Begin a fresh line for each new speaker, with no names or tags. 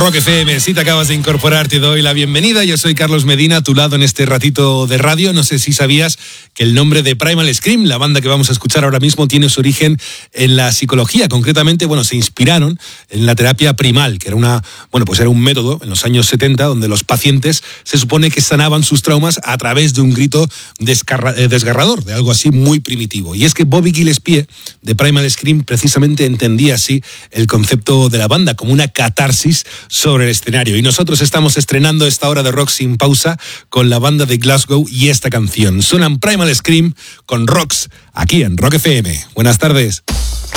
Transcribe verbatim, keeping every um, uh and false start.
Rock F M, si te acabas de incorporar, te doy la bienvenida. Yo soy Carlos Medina, a tu lado en este ratito de radio. No sé si sabías que el nombre de Primal Scream, la banda que vamos a escuchar ahora mismo, tiene su origen en la psicología. Concretamente, bueno, se inspiraron en la terapia primal, que era una, bueno, pues era un método en los años setenta donde los pacientes se supone que sanaban sus traumas a través de un grito desgarra, eh, desgarrador, de algo así muy primitivo. Y es que Bobby Gillespie de Primal Scream precisamente entendía así el concepto de la banda como una catarsis sobre el escenario. Y nosotros estamos estrenando esta hora de rock sin pausa con la banda de Glasgow y esta canción. Suenan Primal Scream con Rocks aquí en Rock F M. Buenas tardes.